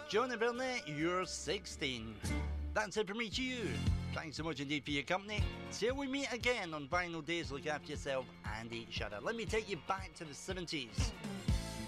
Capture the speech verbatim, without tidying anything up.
Jonah Burnett, you're sixteen. That's it from me to you. Thanks so much indeed for your company. Till we meet again on Vinyl Days, look after yourself and each other. Let me take you back to the seventies.